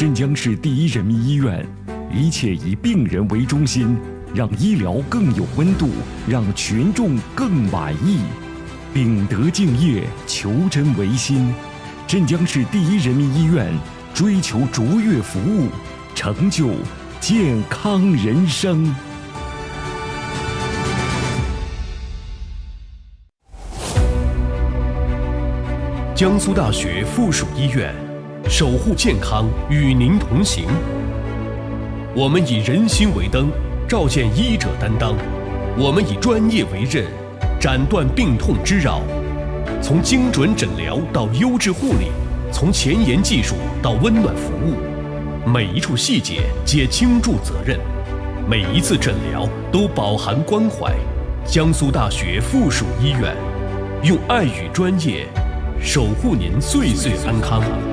镇江市第一人民医院，一切以病人为中心，让医疗更有温度，让群众更满意。秉德敬业，求真为心。镇江市第一人民医院追求卓越服务，成就健康人生。 江苏大学附属医院，守护健康，与您同行。我们以人心为灯，照见医者担当；我们以专业为刃，斩断病痛之扰。从精准诊疗到优质护理，从前沿技术到温暖服务，每一处细节皆倾注责任，每一次诊疗都饱含关怀。江苏大学附属医院，用爱与专业守护您岁岁安康。